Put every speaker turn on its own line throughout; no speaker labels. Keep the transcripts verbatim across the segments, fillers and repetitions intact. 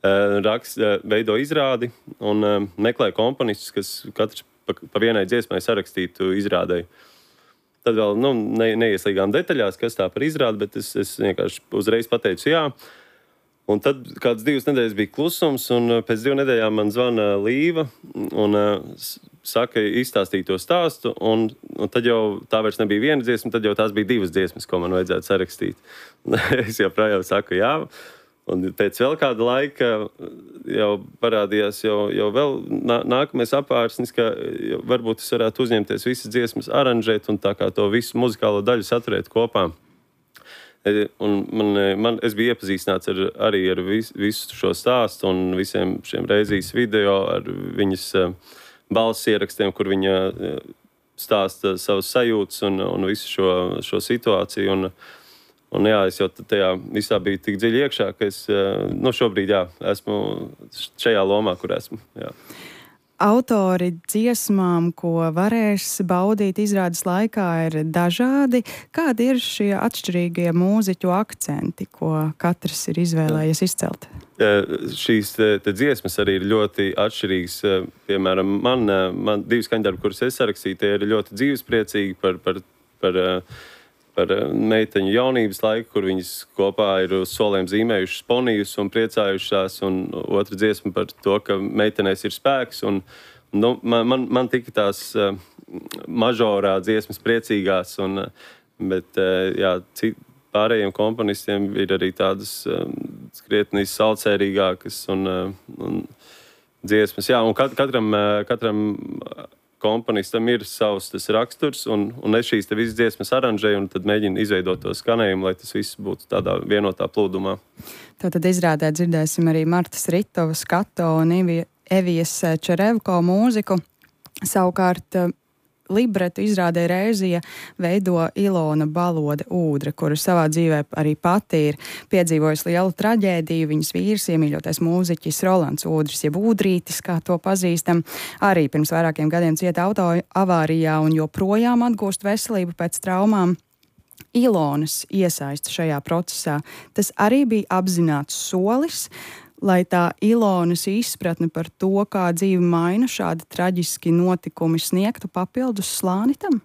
raksta, veido izrādi un meklē komponistus, kas katrs pa, pa vienai dziesmai sarakstītu izrādēju. Tad vēl nu, ne, neieslīgām detaļās, kas tā par izrādi, bet es, es vienkārši uzreiz pateicu jā. Un tad kāds divas nedēļas bija klusums, un pēc divu nedēļām man zvana Līva un uh, saka, izstāstīja to stāstu, un, un tad jau tā vairs nebija viena dziesma, tad jau tās bija divas dziesmas, ko man vajadzētu sarakstīt. Es joprojām saku jā, un pēc vēl kāda laika jau parādījās jau, jau vēl nā, nākamais apvārsnis, ka varbūt es varētu uzņemties visas dziesmas aranžēt un tā kā to visu muzikālo daļu saturēt kopā. Un man, man, es biju iepazīstināts ar, arī ar vis, visu šo stāstu un visiem šiem reizīs video, ar viņas uh, balss ierakstiem, kur viņa uh, stāsta savas sajūtas un, un visu šo, šo situāciju. Un, un jā, es jau tajā visā biju tik dziļi iekšā, ka es uh, nu, šobrīd jā, esmu šajā lomā, kur esmu. Jā.
Autori dziesmām, ko varēs baudīt izrādes laikā, ir dažādi. Kādi ir šie atšķirīgie mūziķu akcenti, ko katrs ir izvēlējies izcelt?
Šīs te, te dziesmas arī ir ļoti atšķirīgas. Piemēram, man, man divi skaņdarbi, kurus es sarakstīju, tie ir ļoti dzīvespriecīgi par, par, par, par meiteņu jaunības laiku, kur viņas kopā ir uz soliem zīmējušas ponijus un priecājušās, un otra dziesma par to, ka meitenēs ir spēks. Un, nu, man, man, man tika tās uh, mažorā dziesmas priecīgās, un, bet uh, jā, cit, pārējiem komponistiem ir arī tādas uh, krietni salcērīgākas un, uh, un dziesmas. Jā, un kat, katram, uh, katram komponistam ir savs tas raksturs, un, un es šīs te visas dziesmas aranžēju un tad mēģinu izveidot to skanējumu, lai tas viss būtu tādā vienotā plūdumā.
Tātad izrādē dzirdēsim arī Martas Ritovas, Kato un Evijas Čerevko mūziku. Savukārt libretu izrādē Rēzija veido Ilona Balode Ūdre, kura savā dzīvē arī pati ir piedzīvojusi lielu traģēdiju. Viņas vīrs, iemīļotais mūziķis Rolands Ūdris, jeb Ūdrītis, kā to pazīstam, arī pirms vairākiem gadiem cieta auto avārijā un joprojām atgūst veselību pēc traumām. Ilonas iesaista šajā procesā. Tas arī bija apzināts solis, lai tā Ilonas izpratne par to, kā dzīve maina šādi traģiski notikumi, sniegtu papildus slāni tam?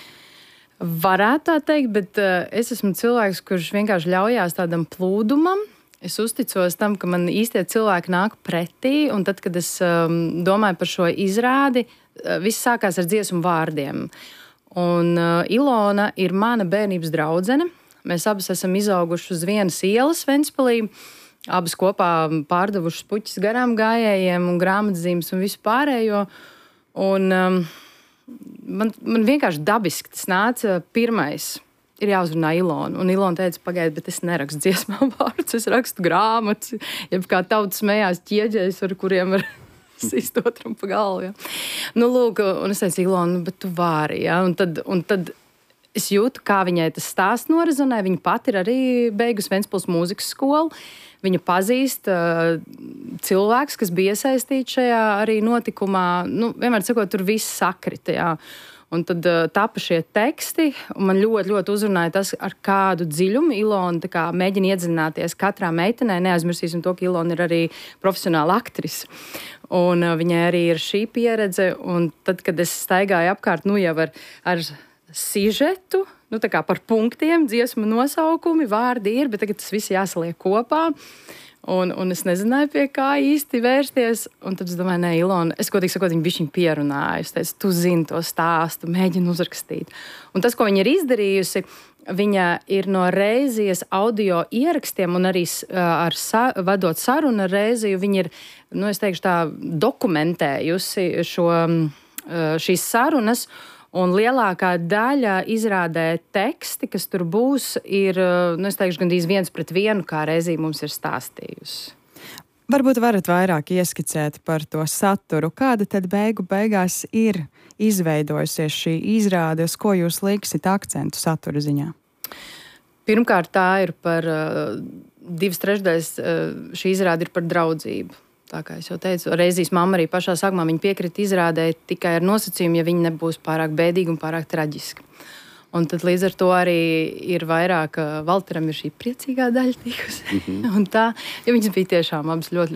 Varētu tā teikt, bet uh, es esmu cilvēks, kurš vienkārši ļaujās tādam plūdumam. Es uzticos tam, ka man īstie cilvēki nāk pretī, un tad, kad es um, domāju par šo izrādi, uh, viss sākās ar dziesmu vārdiem. Un uh, Ilona ir mana bērnības draudzene. Mēs abas esam izauguši uz vienas ielas Ventspilī. Abas kopā pārdevušas puķis garām gājējiem un grāmatzīmes un visu pārējo. Un, um, man, man vienkārši dabiski tas nāca pirmais. Ir jāuzrunā Ilona. Un Ilona teica, pagaidi, bet es nerakstu dziesmām vārdus, es rakstu grāmatas, jeb kā tautas smējās ķieģeļus, ar kuriem var sist otram pa galvu. Ja. Nu, lūk, un es teicu, Ilona, bet tu vari. Ja. Un tad... Un tad es jūtu, kā viņai tas stāsts norizonē. Viņa pati ir arī beigusi Ventspils mūzikas skolu. Viņa pazīst uh, cilvēks, kas bija iesaistīts šajā arī notikumā. Nu, vienmēr sakot, tur viss sakrita. Jā. Un tad uh, tapa šie teksti, un man ļoti, ļoti uzrunāja tas, ar kādu dziļumu Ilona tā kā mēģina iedziļināties katrā meitenē. Neaizmirsīsim to, ka Ilona ir arī profesionāla aktrise. Un uh, viņai arī ir šī pieredze. Un tad, kad es staigāju apkārt, nu jau ar... ar sižetu, nu tā kā par punktiem, dziesmu nosaukumi, vārdi ir, bet tagad tas viss jāsaliek kopā. Un, un es nezināju, pie kā īsti vērsties. Un tad es domāju, nē, Ilona, es godīgi sakot, viņa bišķiņ pierunāju. Es teicu, tu zini to stāstu, mēģini uzrakstīt. Un tas, ko viņa ir izdarījusi, viņa ir no Rēzijas audio ierakstiem un arī ar sa, vadot sarunu ar Rēziju, viņa ir, nu es teikšu tā, dokumentējusi šo, šīs sarunas. Un lielākā daļa izrādē teksti, kas tur būs, ir, nu, es teikšu, gandrīz viens pret vienu, kā Rēzija mums ir stāstījusi.
Varbūt varat vairāk ieskicēt par to saturu. Kāda tad beigu beigās ir izveidojusies šī izrāde, uz ko jūs liksit akcentu satura ziņā?
Pirmkārt, tā ir par uh, divas trešdaļas uh, šī izrāde ir par draudzību. Tā kā es jau teicu, Rēzijas mamma arī pašā sākumā viņa piekrita izrādē tikai ar nosacījumu, ja viņa nebūs pārāk bēdīga un pārāk traģiska. Un tad līdz ar to arī ir vairāk, Valteram ir šī priecīgā daļa tikusi. Mm-hmm. Un tā, ja viņas bija tiešām abas ļoti,